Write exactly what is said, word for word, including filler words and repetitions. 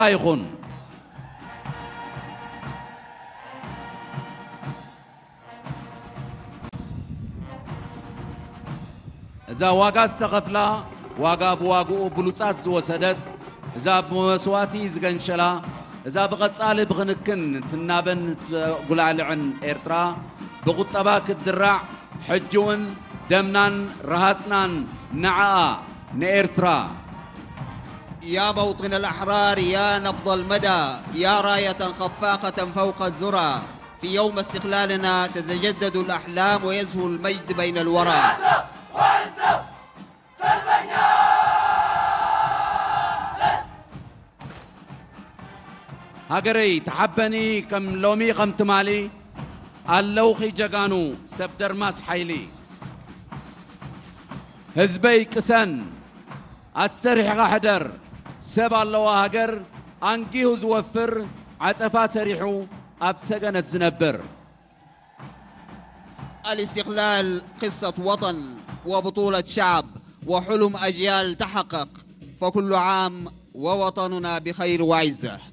يخون إذا واقع استغفلا واقع بواقع بلوصات زوسدت إذا بمسواتي زغنشلا إذا بغت صالح بغنكن تنابن قلال عن إرترا بقطباك الدرع حجون دمنان رهاتنان نعا نإرترا يا موطن الأحرار يا نبض المدى يا راية خفاقة فوق الذرى في يوم استقلالنا تتجدد الأحلام ويزهو المجد بين الورى هاجري تحبني كم لومي قم تمالي اللوخي جغانو سبدر ماس حيلي هزبي كسن استريح غحدر سب الله هاجر انجيو زوفر عطفا سريحو ابسجنت زنبر الاستقلال قصة وطن وبطولة شعب وحلم أجيال تحقق فكل عام ووطننا بخير وعزة.